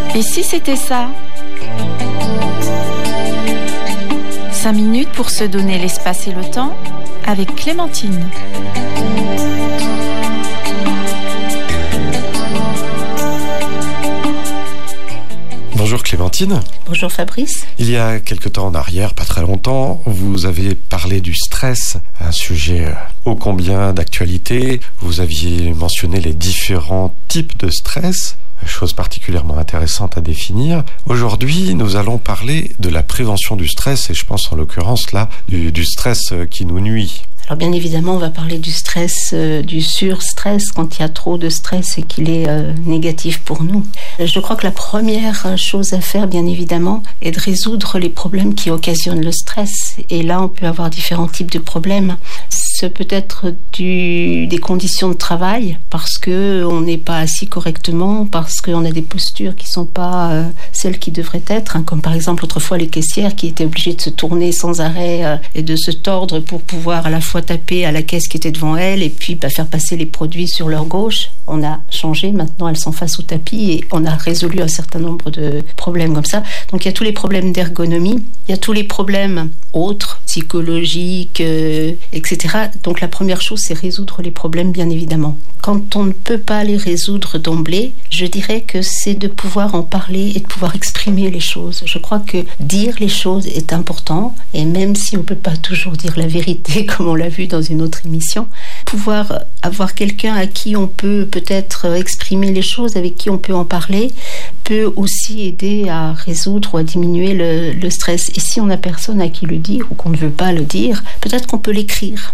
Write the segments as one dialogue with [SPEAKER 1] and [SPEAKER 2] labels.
[SPEAKER 1] Et si c'était ça ? 5 minutes pour se donner l'espace et le temps avec Clémentine.
[SPEAKER 2] Bonjour Clémentine.
[SPEAKER 3] Bonjour Fabrice.
[SPEAKER 2] Il y a quelque temps en arrière, pas très longtemps, vous avez parlé du stress, un sujet ô combien d'actualité. Vous aviez mentionné les différents types de stress, chose particulièrement intéressante à définir. Aujourd'hui, nous allons parler de la prévention du stress et je pense en l'occurrence là du stress qui nous nuit.
[SPEAKER 3] Alors bien évidemment, on va parler du stress, du surstress, quand il y a trop de stress et qu'il est négatif pour nous. Je crois que la première chose à faire, bien évidemment, est de résoudre les problèmes qui occasionnent le stress. Et là, on peut avoir différents types de problèmes. C'est peut-être des conditions de travail, parce qu'on n'est pas assis correctement, parce qu'on a des postures qui ne sont pas celles qui devraient être, hein, comme par exemple autrefois les caissières qui étaient obligées de se tourner sans arrêt et de se tordre pour pouvoir à la fois taper à la caisse qui était devant elles et puis faire passer les produits sur leur gauche. On a changé, maintenant elles sont face au tapis et on a résolu un certain nombre de problèmes comme ça. Donc il y a tous les problèmes d'ergonomie, il y a tous les problèmes autres, psychologiques, etc. Donc la première chose, c'est résoudre les problèmes, bien évidemment. Quand on ne peut pas les résoudre d'emblée, je dirais que c'est de pouvoir en parler et de pouvoir exprimer les choses. Je crois que dire les choses est important, et même si on ne peut pas toujours dire la vérité, comme on l'a vu dans une autre émission, pouvoir avoir quelqu'un à qui on peut peut-être exprimer les choses, avec qui on peut en parler, peut aussi aider à résoudre ou à diminuer le stress. Et si on n'a personne à qui le dire ou qu'on ne veut pas le dire, peut-être qu'on peut l'écrire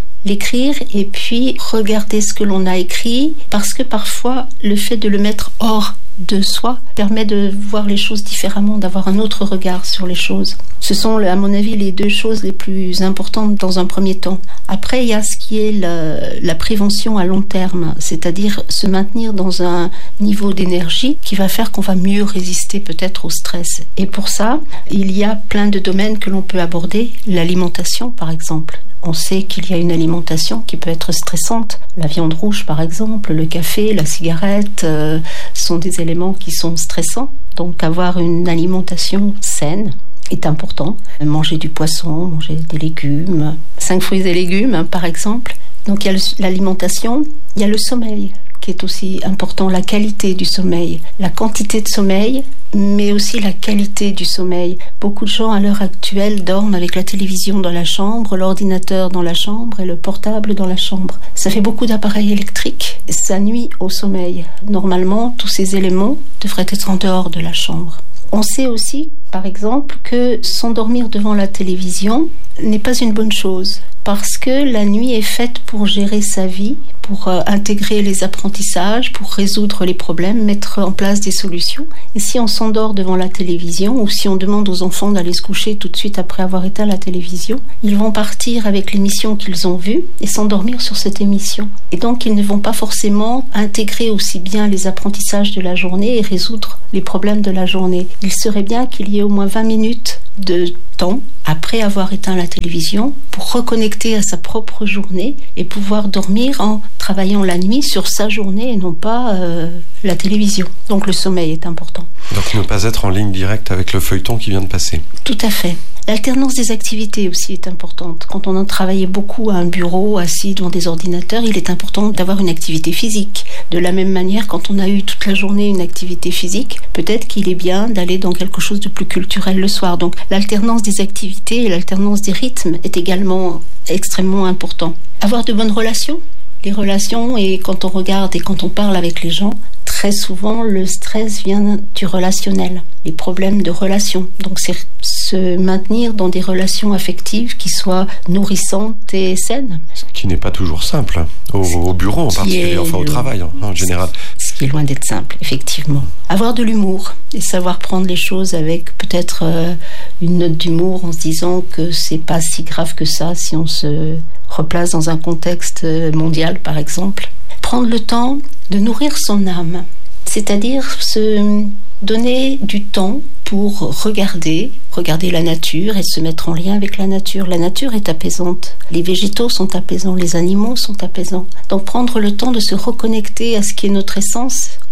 [SPEAKER 3] et puis regarder ce que l'on a écrit, parce que parfois le fait de le mettre hors de soi permet de voir les choses différemment, d'avoir un autre regard sur les choses. Ce sont, à mon avis, les deux choses les plus importantes dans un premier temps. Après, il y a ce qui est la prévention à long terme, c'est-à-dire se maintenir dans un niveau d'énergie qui va faire qu'on va mieux résister peut-être au stress. Et pour ça, il y a plein de domaines que l'on peut aborder. L'alimentation, par exemple. On sait qu'il y a une alimentation qui peut être stressante. La viande rouge, par exemple, le café, la cigarette sont des éléments qui sont stressants. Donc avoir une alimentation saine est important. Manger du poisson, manger des légumes, 5 fruits et légumes, par exemple. Donc il y a l'alimentation, il y a le sommeil qui est aussi important, la qualité du sommeil, la quantité de sommeil, mais aussi la qualité du sommeil. Beaucoup de gens à l'heure actuelle dorment avec la télévision dans la chambre, l'ordinateur dans la chambre et le portable dans la chambre. Ça fait beaucoup d'appareils électriques, ça nuit au sommeil. Normalement, tous ces éléments devraient être en dehors de la chambre. On sait aussi, par exemple, que s'endormir devant la télévision n'est pas une bonne chose, parce que la nuit est faite pour gérer sa vie, pour intégrer les apprentissages, pour résoudre les problèmes, mettre en place des solutions. Et si on s'endort devant la télévision, ou si on demande aux enfants d'aller se coucher tout de suite après avoir éteint la télévision, ils vont partir avec l'émission qu'ils ont vue et s'endormir sur cette émission. Et donc ils ne vont pas forcément intégrer aussi bien les apprentissages de la journée et résoudre les problèmes de la journée. Il serait bien qu'il y ait au moins 20 minutes de temps après avoir éteint la télévision pour reconnecter à sa propre journée et pouvoir dormir en travaillant la nuit sur sa journée et non pas la télévision. Donc le sommeil est important.
[SPEAKER 2] Donc ne pas être en ligne directe avec le feuilleton qui vient de passer.
[SPEAKER 3] Tout à fait. L'alternance des activités aussi est importante. Quand on a travaillé beaucoup à un bureau, assis devant des ordinateurs, il est important d'avoir une activité physique. De la même manière, quand on a eu toute la journée une activité physique, peut-être qu'il est bien d'aller dans quelque chose de plus culturel le soir. Donc l'alternance des activités et l'alternance des rythmes est également extrêmement important. Avoir de bonnes relations. Les relations, et quand on regarde et quand on parle avec les gens, très souvent le stress vient du relationnel, les problèmes de relations. Donc c'est se maintenir dans des relations affectives qui soient nourrissantes et saines.
[SPEAKER 2] Ce qui n'est pas toujours simple, au bureau en particulier, enfin au travail en général.
[SPEAKER 3] Ce qui est loin d'être simple, effectivement. Avoir de l'humour et savoir prendre les choses avec peut-être une note d'humour en se disant que c'est pas si grave que ça si on se replace dans un contexte mondial, par exemple. Prendre le temps de nourrir son âme, c'est-à-dire se donner du temps pour regarder la nature et se mettre en lien avec la nature. La nature est apaisante, les végétaux sont apaisants, les animaux sont apaisants. Donc prendre le temps de se reconnecter à ce qui est notre essence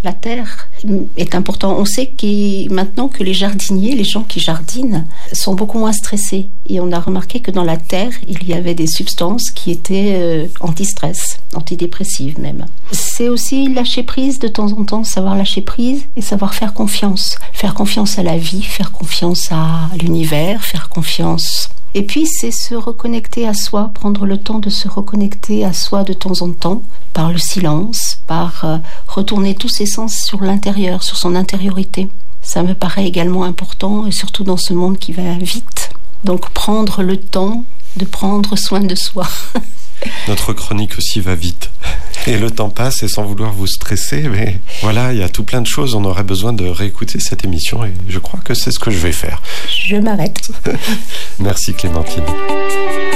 [SPEAKER 3] La terre est importante. On sait maintenant que les jardiniers, les gens qui jardinent, sont beaucoup moins stressés. Et on a remarqué que dans la terre, il y avait des substances qui étaient anti-stress, antidépressives même. C'est aussi lâcher prise de temps en temps, savoir lâcher prise et savoir faire confiance. Faire confiance à la vie, faire confiance à l'univers, faire confiance. Et puis, c'est se reconnecter à soi, prendre le temps de se reconnecter à soi de temps en temps, par le silence, par retourner tous ses sens sur l'intérieur, sur son intériorité. Ça me paraît également important, et surtout dans ce monde qui va vite. Donc, prendre le temps de prendre soin de soi.
[SPEAKER 2] Notre chronique aussi va vite. Et le temps passe et sans vouloir vous stresser, mais voilà, il y a tout plein de choses. On aurait besoin de réécouter cette émission et je crois que c'est ce que je vais faire.
[SPEAKER 3] Je m'arrête.
[SPEAKER 2] Merci Clémentine.